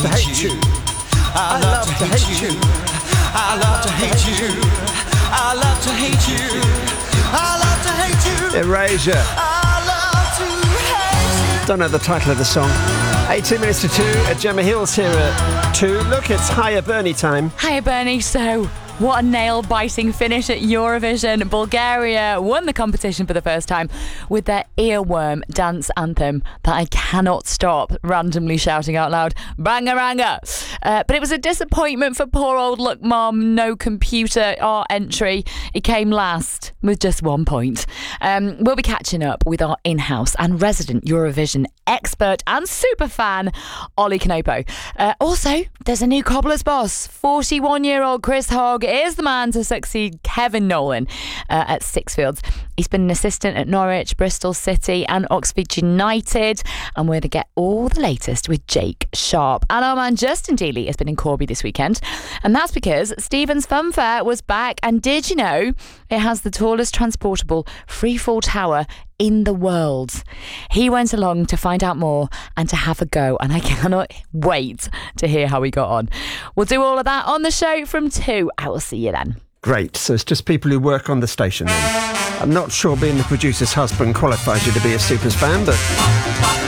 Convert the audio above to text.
to hate you. I love to hate you. I love to hate you. I love to hate you. I love to hate you. Erasure. I love to hate you. Don't know the title of the song. 18 minutes to 2. Gemma Hill's here at 2. Look, it's Hiya Bernie time. Hiya, Bernie. So, what a nail-biting finish at Eurovision. Bulgaria won the competition for the first time with their earworm dance anthem that I cannot stop randomly shouting out loud, Bangaranga. But it was a disappointment for poor old Look Mom, no computer art entry. It came last with just 1 point. We'll be catching up with our in-house and resident Eurovision expert and super fan, Ollie Knopo. Also, there's a new cobbler's boss. 41-year-old Chris Hogg is the man to succeed Kevin Nolan at Sixfields. He's been an assistant at Norwich, Bristol City and Oxford United. And we're going to get all the latest with Jake Sharp. And our man Justin Dealey has been in Corby this weekend. And that's because Stephen's Fun Fair was back. And did you know it has the tallest transportable freefall tower in the world? He went along to find out more and to have a go, and I cannot wait to hear how we got on. We'll do all of that on the show from 2. I will see you then. Great. So it's just people who work on the station then. I'm not sure being the producer's husband qualifies you to be a Supers fan, but